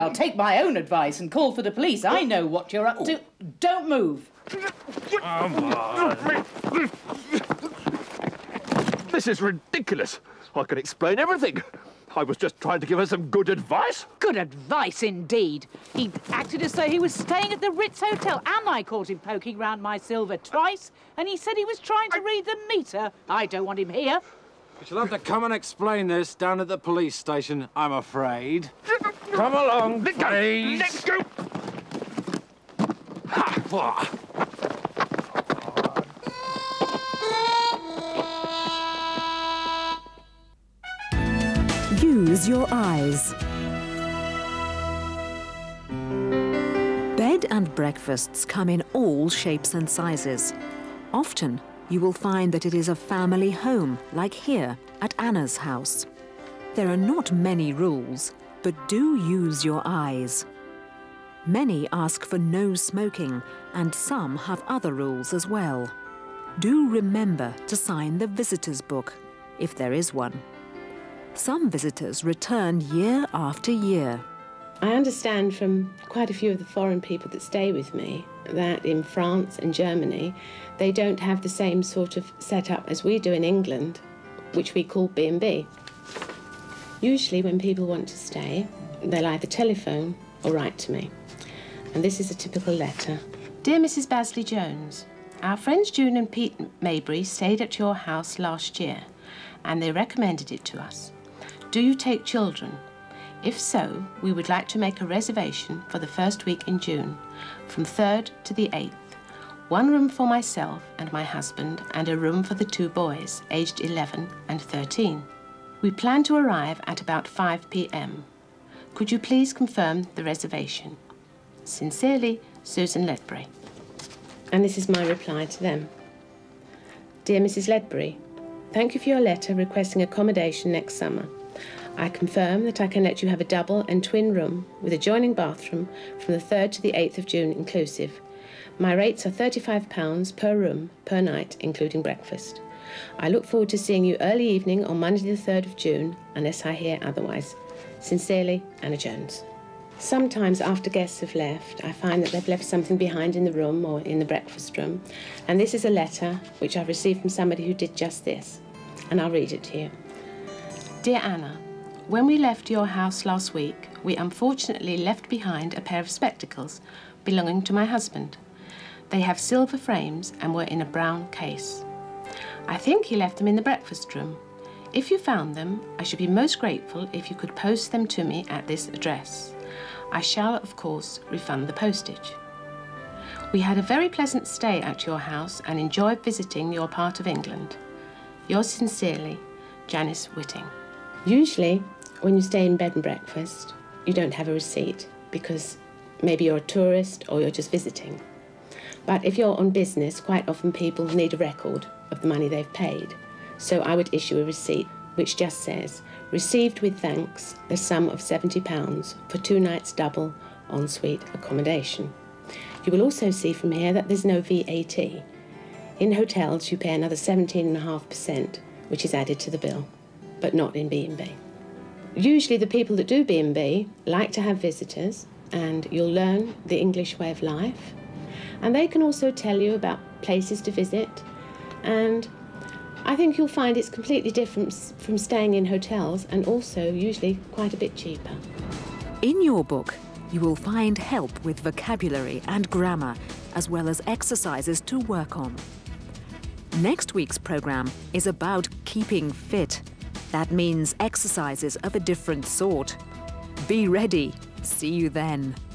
I'll take my own advice and call for the police. I know what you're up to. Don't move. Come on. This is ridiculous. I can explain everything. I was just trying to give her some good advice. Good advice, indeed. He acted as though he was staying at the Ritz Hotel, and I caught him poking round my silver twice, and he said he was trying to read the meter. I don't want him here. We shall have to come and explain this down at the police station, I'm afraid. Come along, please. Let's go. Use your eyes. Bed and breakfasts come in all shapes and sizes. Often, you will find that it is a family home, like here at Anna's house. There are not many rules, but do use your eyes. Many ask for no smoking, and some have other rules as well. Do remember to sign the visitor's book, if there is one. Some visitors return year after year. I understand from quite a few of the foreign people that stay with me that in France and Germany, they don't have the same sort of setup as we do in England, which we call B&B. Usually when people want to stay, they'll either telephone or write to me. And this is a typical letter. Dear Mrs. Basley Jones, our friends June and Pete Maybury stayed at your house last year, and they recommended it to us. Do you take children? If so, we would like to make a reservation for the first week in June, from 3rd to the 8th. One room for myself and my husband, and a room for the 2 boys, aged 11 and 13. We plan to arrive at about 5 p.m. Could you please confirm the reservation? Sincerely, Susan Ledbury. And this is my reply to them. Dear Mrs. Ledbury, thank you for your letter requesting accommodation next summer. I confirm that I can let you have a double and twin room with adjoining bathroom from the 3rd to the 8th of June inclusive. My rates are £35 per room per night, including breakfast. I look forward to seeing you early evening on Monday the 3rd of June, unless I hear otherwise. Sincerely, Anna Jones. Sometimes after guests have left, I find that they've left something behind in the room or in the breakfast room. And this is a letter which I've received from somebody who did just this. And I'll read it to you. Dear Anna, when we left your house last week, we unfortunately left behind a pair of spectacles belonging to my husband. They have silver frames and were in a brown case. I think he left them in the breakfast room. If you found them, I should be most grateful if you could post them to me at this address. I shall, of course, refund the postage. We had a very pleasant stay at your house and enjoyed visiting your part of England. Yours sincerely, Janice Whitting. Usually, when you stay in bed and breakfast, you don't have a receipt because maybe you're a tourist or you're just visiting. But if you're on business, quite often people need a record of the money they've paid. So I would issue a receipt which just says, received with thanks, the sum of £70 for 2 nights double ensuite accommodation. You will also see from here that there's no VAT. In hotels, you pay another 17.5%, which is added to the bill, but not in B&B. Usually the people that do B&B like to have visitors, and you'll learn the English way of life. And they can also tell you about places to visit, and I think you'll find it's completely different from staying in hotels, and also usually quite a bit cheaper. In your book, you will find help with vocabulary and grammar, as well as exercises to work on. Next week's programme is about keeping fit. That means exercises of a different sort. Be ready. See you then.